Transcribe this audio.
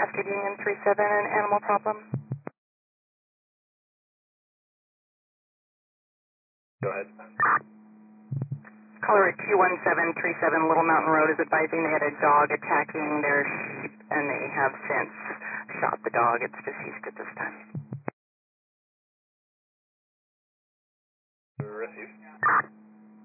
Cascade Union 37, an animal problem. Go ahead. Caller 21737 Little Mountain Road is advising they had a dog attacking their sheep, and they have since shot the dog. It's deceased at this time. Receive.